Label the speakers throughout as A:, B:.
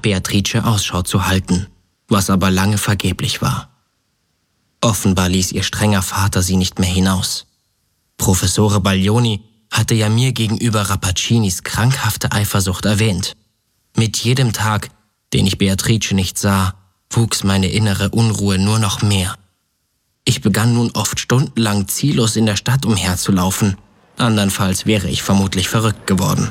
A: Beatrice Ausschau zu halten, was aber lange vergeblich war. Offenbar ließ ihr strenger Vater sie nicht mehr hinaus. Professore Baglioni hatte ja mir gegenüber Rappacinis krankhafte Eifersucht erwähnt. Mit jedem Tag, den ich Beatrice nicht sah, wuchs meine innere Unruhe nur noch mehr. Ich begann nun oft stundenlang ziellos in der Stadt umherzulaufen. Andernfalls wäre ich vermutlich verrückt geworden.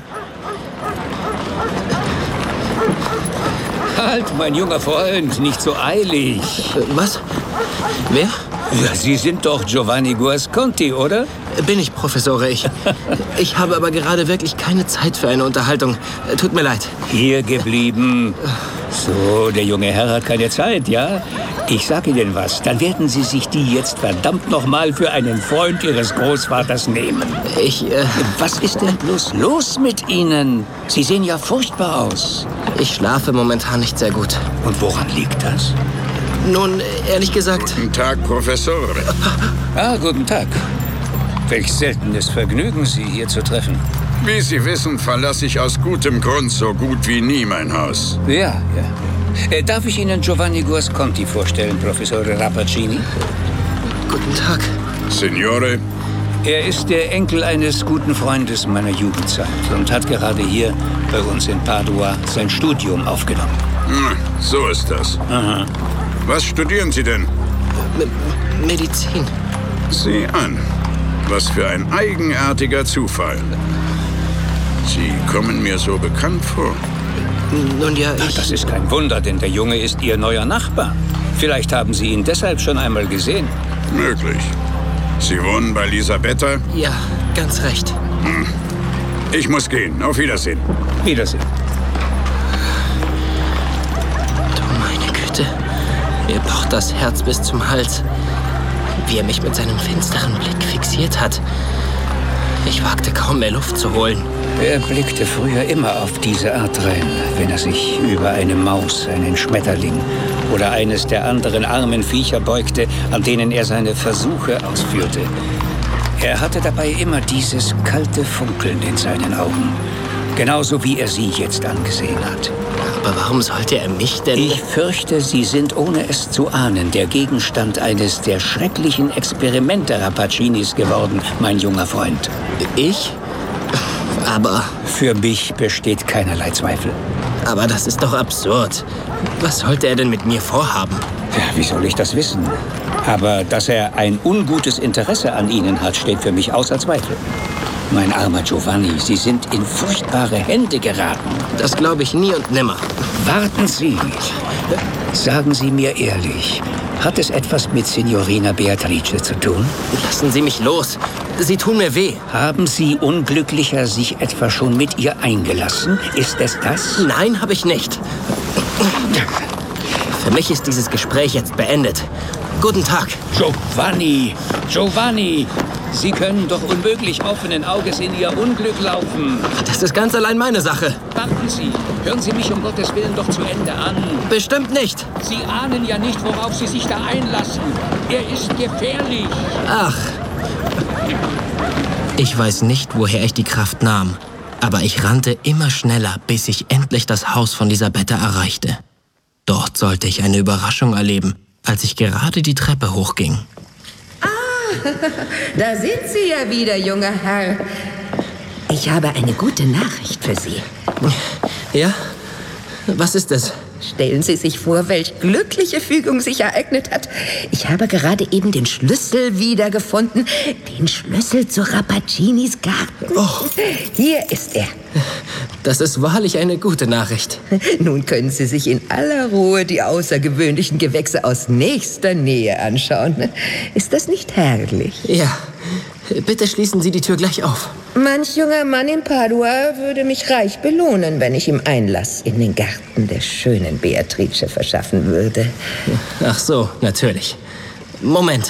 B: Halt, mein junger Freund, nicht so eilig.
A: Was? Wer?
B: Ja, Sie sind doch Giovanni Guasconti, oder?
A: Bin ich, Professore. Ich habe aber gerade wirklich keine Zeit für eine Unterhaltung. Tut mir leid.
B: Hier geblieben. So, der junge Herr hat keine Zeit, ja? Ich sag Ihnen was, dann werden Sie sich die jetzt verdammt nochmal für einen Freund Ihres Großvaters nehmen. Was ist denn bloß los mit Ihnen? Sie sehen ja furchtbar aus.
A: Ich schlafe momentan nicht sehr gut.
B: Und woran liegt das?
A: Nun, ehrlich gesagt...
C: Guten Tag, Professore.
B: Guten Tag. Welch seltenes Vergnügen, Sie hier zu treffen.
C: Wie Sie wissen, verlasse ich aus gutem Grund so gut wie nie mein Haus.
B: Ja. Darf ich Ihnen Giovanni Guasconti vorstellen, Professore Rappaccini?
A: Guten Tag.
C: Signore?
B: Er ist der Enkel eines guten Freundes meiner Jugendzeit und hat gerade hier bei uns in Padua sein Studium aufgenommen.
C: So ist das.
B: Aha.
C: Was studieren Sie denn?
A: Medizin.
C: Sieh an. Was für ein eigenartiger Zufall. Sie kommen mir so bekannt vor.
A: Nun ja,
B: Das ist kein Wunder, denn der Junge ist Ihr neuer Nachbar. Vielleicht haben Sie ihn deshalb schon einmal gesehen.
C: Möglich. Sie wohnen bei Lisabetta?
A: Ja, ganz recht.
C: Ich muss gehen. Auf Wiedersehen.
B: Wiedersehen.
A: Du meine Güte. Mir pocht das Herz bis zum Hals. Wie er mich mit seinem finsteren Blick fixiert hat. Ich wagte kaum mehr Luft zu holen.
B: Er blickte früher immer auf diese Art rein, wenn er sich über eine Maus, einen Schmetterling oder eines der anderen armen Viecher beugte, an denen er seine Versuche ausführte. Er hatte dabei immer dieses kalte Funkeln in seinen Augen. Genauso wie er sie jetzt angesehen hat.
A: Aber warum sollte er mich denn...
B: Ich fürchte, Sie sind, ohne es zu ahnen, der Gegenstand eines der schrecklichen Experimente Rappaccinis geworden, mein junger Freund.
A: Ich? Aber...
B: Für mich besteht keinerlei Zweifel.
A: Aber das ist doch absurd. Was sollte er denn mit mir vorhaben?
B: Ja, wie soll ich das wissen? Aber dass er ein ungutes Interesse an Ihnen hat, steht für mich außer Zweifel. Mein armer Giovanni, Sie sind in furchtbare Hände geraten.
A: Das glaube ich nie und nimmer.
B: Warten Sie. Sagen Sie mir ehrlich, hat es etwas mit Signorina Beatrice zu tun?
A: Lassen Sie mich los. Sie tun mir weh.
B: Haben Sie Unglücklicher sich etwa schon mit ihr eingelassen? Ist es das?
A: Nein, habe ich nicht. Für mich ist dieses Gespräch jetzt beendet. Guten Tag.
B: Giovanni! Sie können doch unmöglich offenen Auges in Ihr Unglück laufen.
A: Das ist ganz allein meine Sache.
B: Warten Sie, hören Sie mich um Gottes Willen doch zu Ende an.
A: Bestimmt nicht.
B: Sie ahnen ja nicht, worauf Sie sich da einlassen. Er ist gefährlich.
A: Ach. Ich weiß nicht, woher ich die Kraft nahm. Aber ich rannte immer schneller, bis ich endlich das Haus von Lisabetta erreichte. Dort sollte ich eine Überraschung erleben, als ich gerade die Treppe hochging.
D: Da sind Sie ja wieder, junger Herr. Ich habe eine gute Nachricht für Sie.
A: Ja? Was ist es?
D: Stellen Sie sich vor, welch glückliche Fügung sich ereignet hat. Ich habe gerade eben den Schlüssel wiedergefunden. Den Schlüssel zu Rappaccinis Garten.
A: Oh.
D: Hier ist er.
A: Das ist wahrlich eine gute Nachricht.
D: Nun können Sie sich in aller Ruhe die außergewöhnlichen Gewächse aus nächster Nähe anschauen. Ist das nicht herrlich?
A: Ja. Bitte schließen Sie die Tür gleich auf.
D: Manch junger Mann in Padua würde mich reich belohnen, wenn ich ihm Einlass in den Garten der schönen Beatrice verschaffen würde.
A: Ach so, natürlich. Moment.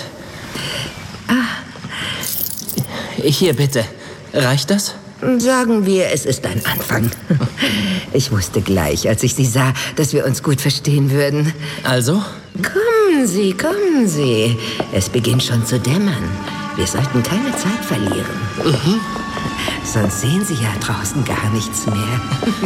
A: Hier, bitte. Reicht das?
D: Sagen wir, es ist ein Anfang. Ich wusste gleich, als ich Sie sah, dass wir uns gut verstehen würden.
A: Also?
D: Kommen Sie. Es beginnt schon zu dämmern. Wir sollten keine Zeit verlieren. Sonst sehen Sie ja draußen gar nichts mehr.